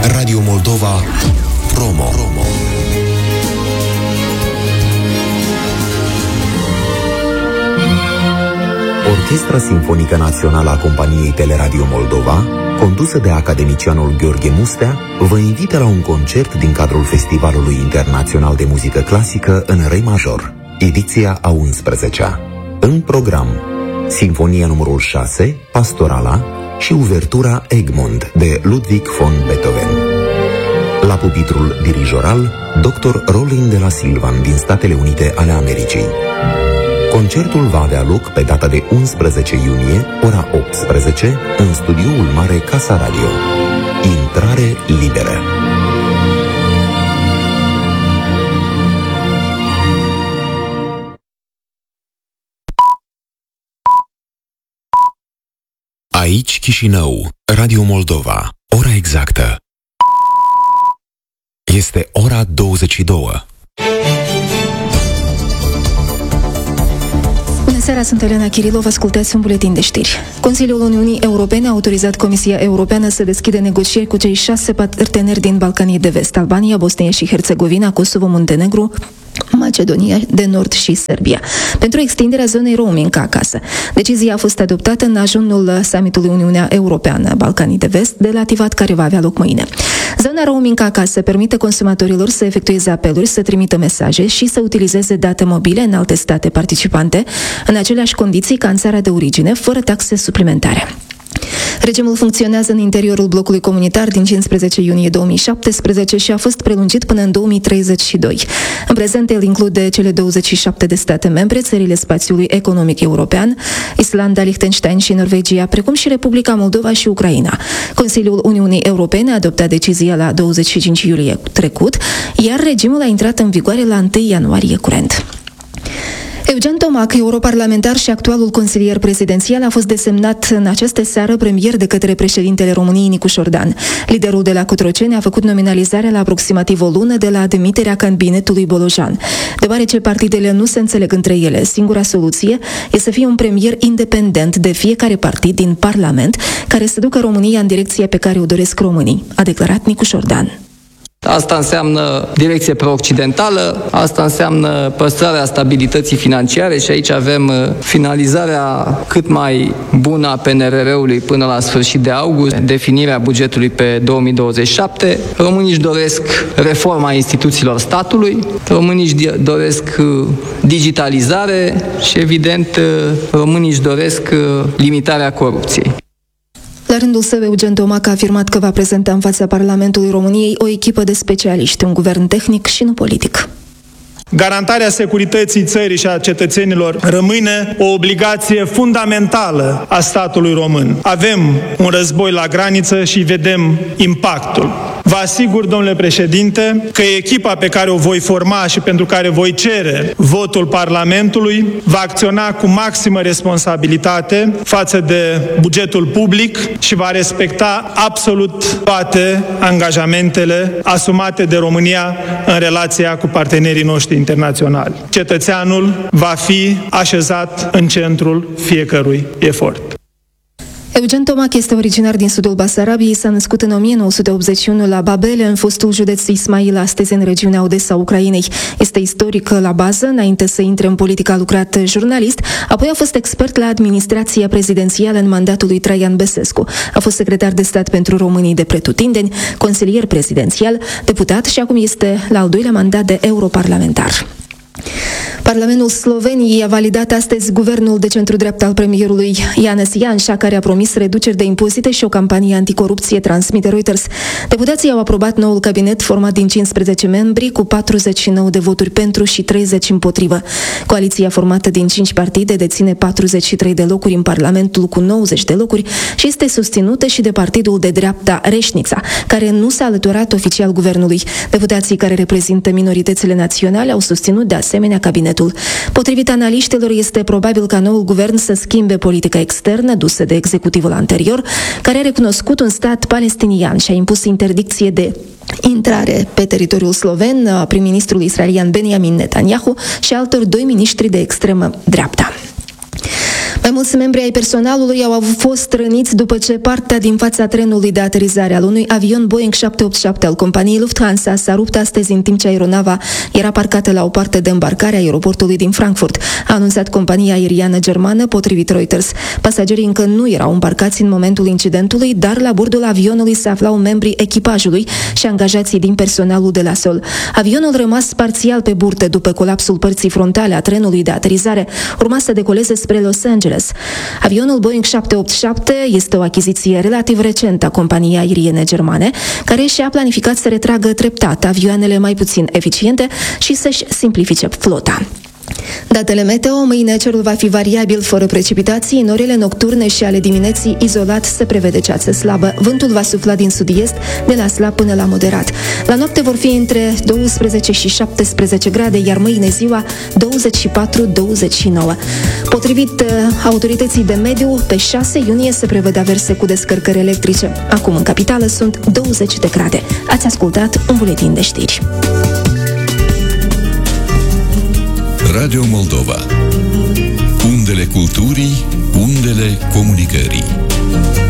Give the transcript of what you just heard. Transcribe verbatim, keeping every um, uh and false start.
Radio Moldova Promo. Promo. Orchestra Simfonică Națională a Companiei Teleradio Moldova, condusă de academicianul Gheorghe Mustea, vă invită la un concert din cadrul Festivalului Internațional de Muzică Clasică în Re major, ediția a unsprezecea. În program, Sinfonia numărul șase, Pastorala și uvertura Egmont de Ludwig von Beethoven. La pupitrul dirijoral, doctor Rolin de la Silvan din Statele Unite ale Americii. Concertul va avea loc pe data de unsprezece iunie, ora optsprezece, în studioul mare Casa Radio. Intrare liberă. Aici Chișinău, Radio Moldova, ora exactă. Este ora douăzeci și două. Bună seara, sunt Elena Chirilov, ascultați un buletin de știri. Consiliul Uniunii Europene a autorizat Comisia Europeană să deschidă negocieri cu cei șase parteneri din Balcanii de Vest, Albania, Bosnia și Herțegovina, Kosovo, Muntenegru, Macedonia de Nord și Serbia, pentru extinderea zonei roaming ca acasă. Decizia a fost adoptată în ajunul summitului Uniunea Europeană, Balcanii de Vest, de la Tivat, care va avea loc mâine. Zona roaming ca acasă permite consumatorilor să efectueze apeluri, să trimită mesaje și să utilizeze date mobile în alte state participante, în aceleași condiții ca în țara de origine, fără taxe suplimentare. Regimul funcționează în interiorul blocului comunitar din cincisprezece iunie două mii șaptesprezece și a fost prelungit până în două mii treizeci și doi. În prezent, el include cele douăzeci și șapte de state membre, țările spațiului economic european, Islanda, Liechtenstein și Norvegia, precum și Republica Moldova și Ucraina. Consiliul Uniunii Europene a adoptat decizia la douăzeci și cinci iulie trecut, iar regimul a intrat în vigoare la întâi ianuarie curent. Eugen Tomac, europarlamentar și actualul consilier prezidențial, a fost desemnat în această seară premier de către președintele României, Nicu Șordan. Liderul de la Cotroceni a făcut nominalizarea la aproximativ o lună de la demiterea cabinetului Bolojan. Deoarece partidele nu se înțeleg între ele, singura soluție e să fie un premier independent de fiecare partid din Parlament, care să ducă România în direcția pe care o doresc românii, a declarat Nicu Șordan. Asta înseamnă direcție pro-occidentală, asta înseamnă păstrarea stabilității financiare și aici avem finalizarea cât mai bună a P N R R-ului până la sfârșit de august, definirea bugetului pe două mii douăzeci și șapte. Românii își doresc reforma instituțiilor statului, românii își doresc digitalizare și, evident, românii își doresc limitarea corupției. La rândul său, Eugen Tomac a afirmat că va prezenta în fața Parlamentului României o echipă de specialiști, un guvern tehnic și nu politic. Garantarea securității țării și a cetățenilor rămâne o obligație fundamentală a statului român. Avem un război la graniță și vedem impactul. Vă asigur, domnule președinte, că echipa pe care o voi forma și pentru care voi cere votul Parlamentului va acționa cu maximă responsabilitate față de bugetul public și va respecta absolut toate angajamentele asumate de România în relația cu partenerii noștri internaționali. Cetățeanul va fi așezat în centrul fiecărui efort. Eugen Tomac este originar din sudul Basarabiei, s-a născut în o mie nouă sute optzeci și unu la Babele, în fostul județ Ismail, astăzi în regiunea Odessa, Ucrainei. Este istoric la bază, înainte să intre în politică a lucrat jurnalist, apoi a fost expert la administrația prezidențială în mandatul lui Traian Băsescu. A fost secretar de stat pentru românii de pretutindeni, consilier prezidențial, deputat și acum este la al doilea mandat de europarlamentar. Parlamentul Sloveniei a validat astăzi guvernul de centru-dreapta al premierului Janez Janša, care a promis reduceri de impozite și o campanie anticorupție, transmite Reuters. Deputații au aprobat noul cabinet format din cincisprezece membri, cu patruzeci și nouă de voturi pentru și treizeci împotrivă. Coaliția formată din cinci partide deține patruzeci și trei de locuri în Parlamentul cu nouăzeci de locuri și este susținută și de partidul de dreapta Reșnița, care nu s-a alăturat oficial guvernului. Deputații care reprezintă minoritățile naționale au susținut de asemenea cabinetul. Potrivit analiștilor, este probabil ca noul guvern să schimbe politica externă dusă de executivul anterior, care a recunoscut un stat palestinian și a impus interdicție de intrare pe teritoriul sloven a prim-ministrului israelian Benjamin Netanyahu și altor doi miniștri de extremă dreapta. Mai Mai mulți membri ai personalului au fost răniți după ce partea din fața trenului de aterizare al unui avion Boeing șapte opt șapte al companiei Lufthansa s-a rupt astăzi în timp ce aeronava era parcată la o parte de îmbarcare a aeroportului din Frankfurt, a anunțat compania aeriană germană, potrivit Reuters. Pasagerii încă nu erau îmbarcați în momentul incidentului, dar la bordul avionului se aflau membrii echipajului și angajații din personalul de la sol. Avionul rămas parțial pe burtă după colapsul părții frontale a trenului de aterizare, urma să decoleze spre Los Angeles. Avionul Boeing șapte opt șapte este o achiziție relativ recentă a companiei aeriene germane, care și-a planificat să retragă treptat avioanele mai puțin eficiente și să-și simplifice flota. Datele meteo: mâine cerul va fi variabil, fără precipitații, în orele nocturne și ale dimineții izolat se prevede ceață slabă. Vântul va sufla din sud-est de la slab până la moderat. La noapte vor fi între douăsprezece și șaptesprezece grade, iar mâine ziua douăzeci și patru douăzeci și nouă. Potrivit uh, autorității de mediu, pe șase iunie se prevăd averse cu descărcări electrice. Acum în capitală sunt douăzeci de grade. Ați ascultat un buletin de știri. Radio Moldova. Undele culturii, undele comunicării.